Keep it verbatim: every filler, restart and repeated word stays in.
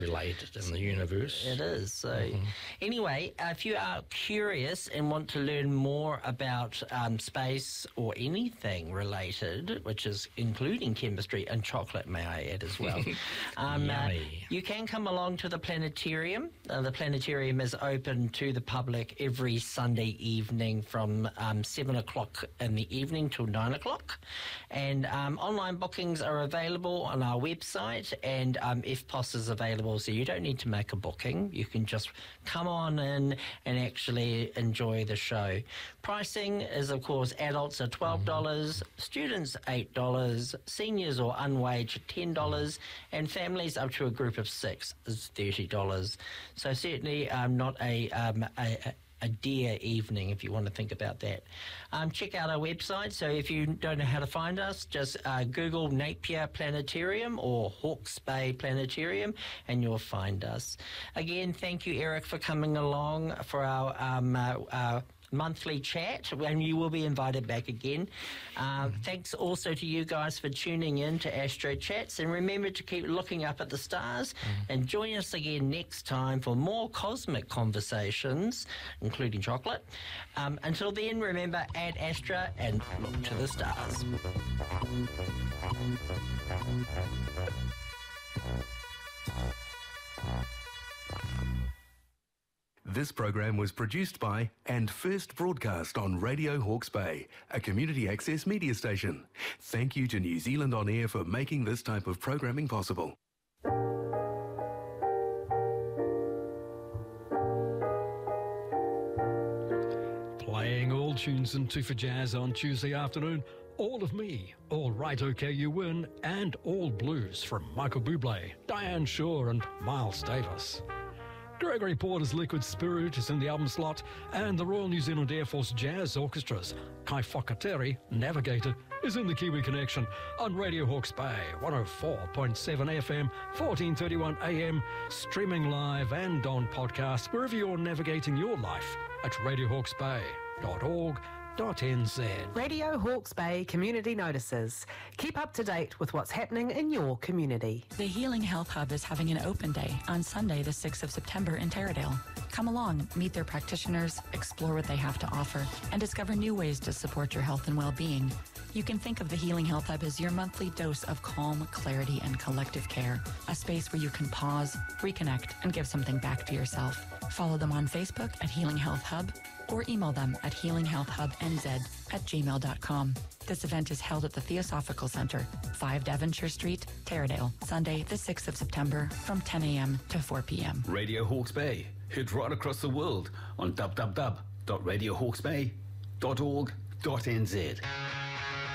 related in the universe. It is. So mm-hmm. anyway, uh, if you are curious and want to learn more about um, space or anything related, which is including chemistry and chocolate, may I add as well, um, uh, you can come along to the planetarium. Uh, the planetarium is open to the public every Sunday evening from um, seven o'clock in the evening till nine o'clock. And um, online bookings are available on our website, and um, F P O S is available, so you don't need to make a booking. You can just come on in and actually enjoy the show. Pricing is, of course, adults are twelve dollars, mm-hmm. students eight dollars, seniors or unwaged ten dollars, and families up to a group of six is thirty dollars. So certainly um, not a, um, a, a dear evening if you want to think about that. Um, check out our website. So if you don't know how to find us, just uh, Google Napier Planetarium or Hawke's Bay Planetarium and you'll find us. Again, thank you, Eric, for coming along for our um, uh, uh, monthly chat, and you will be invited back again. Uh, mm-hmm. Thanks also to you guys for tuning in to Astro Chats, and remember to keep looking up at the stars mm-hmm. and join us again next time for more cosmic conversations, including chocolate. Um, until then, remember, add Astra and look to the stars. This program was produced by and first broadcast on Radio Hawke's Bay, a community access media station. Thank you to New Zealand On Air for making this type of programming possible. Playing all tunes in two for Jazz on Tuesday afternoon. All of Me, All Right OK You Win, and All Blues from Michael Bublé, Diane Shaw and Miles Davis. Gregory Porter's Liquid Spirit is in the album slot, and the Royal New Zealand Air Force Jazz Orchestra's Kai Whakateri, Navigator, is in the Kiwi Connection on Radio Hawke's Bay, one oh four point seven F M, fourteen thirty-one A M, streaming live and on podcast wherever you're navigating your life at radio hawke's bay dot org dot n z. Radio Hawke's Bay Community Notices. Keep up to date with what's happening in your community. The Healing Health Hub is having an open day on Sunday, the sixth of September in Taradale. Come along, meet their practitioners, explore what they have to offer, and discover new ways to support your health and well-being. You can think of the Healing Health Hub as your monthly dose of calm, clarity, and collective care. A space where you can pause, reconnect, and give something back to yourself. Follow them on Facebook at Healing Health Hub or email them at healing health hub n z at gmail dot com. This event is held at the Theosophical Centre, five Devonshire Street, Taradale, Sunday, the sixth of September from ten a m to four p m. Radio Hawke's Bay, heard right across the world on w w w dot radio hawke's bay dot org dot n z.